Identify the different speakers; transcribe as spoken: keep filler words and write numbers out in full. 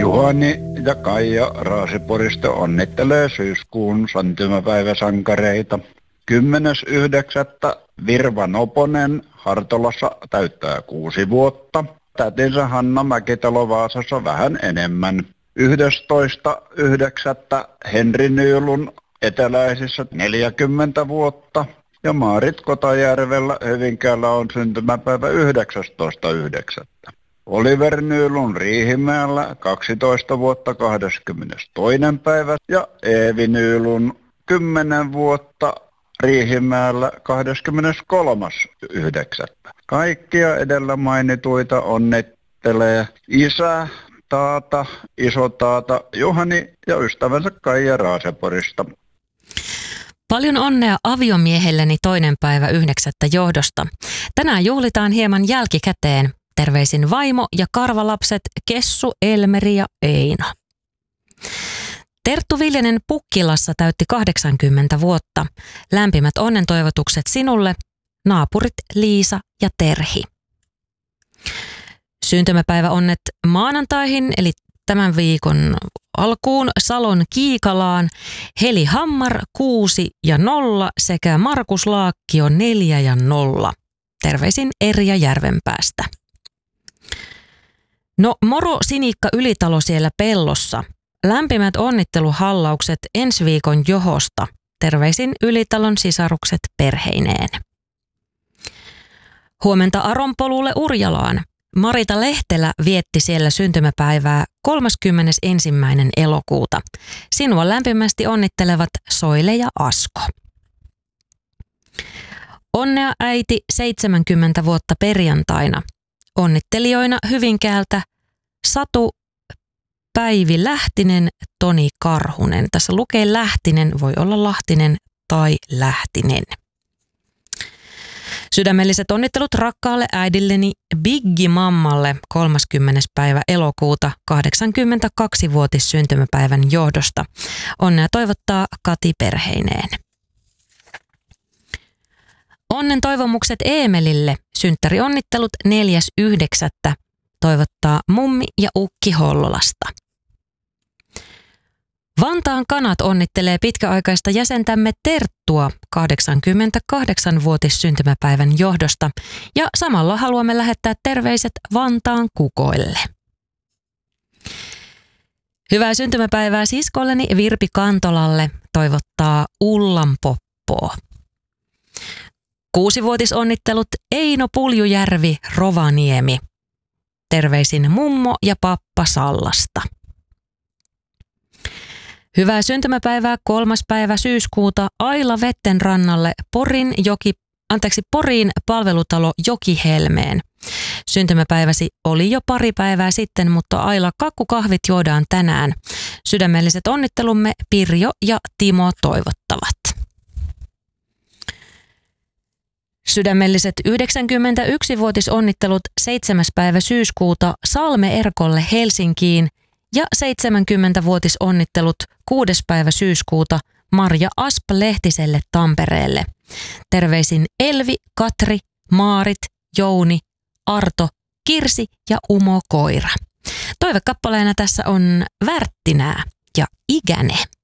Speaker 1: Juhani ja Kaija Raaseporista onnittelee syyskuun syntymäpäiväsankareita. kymmenes yhdeksättä Virva Noponen Hartolassa täyttää kuusi vuotta. Tätinsä Hanna Mäkitalo Vaasassa vähän enemmän. yhdestoista yhdeksättä Henri Nyylun Eteläisissä neljäkymmentä vuotta. Ja Maarit Kotajärvellä Hyvinkäällä on syntymäpäivä yhdeksästoista yhdeksättä Oliver Nylund Riihimäellä kaksitoista vuotta kahdeskymmenestoinen päivä ja Eevi Nylund kymmenen vuotta Riihimäellä kahdeskymmeneskolmas yhdeksättä Kaikkia edellä mainituita onnittelee isä, taata, isotaata Juhani ja ystävänsä Kaija Raaseporista.
Speaker 2: Paljon onnea aviomiehelleni toinen päivä yhdeksättä johdosta. Tänään juhlitaan hieman jälkikäteen. Terveisin vaimo ja karvalapset Kessu, Elmeri ja Eino. Terttu Viljanen Pukkilassa täytti kahdeksankymmentä vuotta. Lämpimät onnentoivotukset sinulle, naapurit Liisa ja Terhi. Syntymäpäiväonnet maanantaihin eli tämän viikon alkuun Salon Kiikalaan Heli Hammar kuusi ja nolla sekä Markus Laakkio neljä ja nolla. Terveisin Erja Järvenpäästä. No moro Sinikka Ylitalo siellä pellossa. Lämpimät onnitteluhallaukset ensi viikon johosta. Terveisin Ylitalon sisarukset perheineen. Huomenta Aronpolulle Urjalaan. Marita Lehtelä vietti siellä syntymäpäivää kolmaskymmenesensimmäinen elokuuta. Sinua lämpimästi onnittelevat Soile ja Asko. Onnea äiti seitsemänkymmentä vuotta perjantaina. Onnittelijoina Hyvinkäältä Satu, Päivi Lähtinen, Toni Karhunen. Tässä lukee Lähtinen, voi olla Lahtinen tai Lähtinen. Sydämelliset onnittelut rakkaalle äidilleni Biggi Mammalle kolmaskymmenes päivä elokuuta kahdeksankymmentäkaksivuotis syntymäpäivän johdosta. Onnea toivottaa Kati perheineen. Onnen toivomukset Eemelille. Synttärionnittelut neljäs yhdeksättä toivottaa mummi ja ukki Hollolasta. Vantaan kanat onnittelee pitkäaikaista jäsentämme Terttua kahdeksankymmentäkahdeksanvuotis syntymäpäivän johdosta ja samalla haluamme lähettää terveiset Vantaan kukoille. Hyvää syntymäpäivää siskolleni Virpi Kantolalle toivottaa Ullan Poppoo. Kuusivuotisonnittelut Eino Puljujärvi Rovaniemi. Terveisin mummo ja pappa Sallasta. Hyvää syntymäpäivää kolmas päivä syyskuuta Aila Vettenrannalle Porin joki, anteeksi, Poriin palvelutalo Jokihelmeen. Syntymäpäiväsi oli jo pari päivää sitten, mutta Aila kakkukahvit juodaan tänään. Sydämelliset onnittelumme Pirjo ja Timo toivottavat. Sydämelliset yhdeksänkymmentäyksivuotisonnittelut seitsemäs päivä syyskuuta Salme Erkolle Helsinkiin ja seitsemänkymmentävuotisonnittelut kuudes päivä syyskuuta Marja Asp-Lehtiselle Tampereelle. Terveisin Elvi, Katri, Maarit, Jouni, Arto, Kirsi ja Umo Koira. Toivekappaleena tässä on Värttinää ja Ikäne.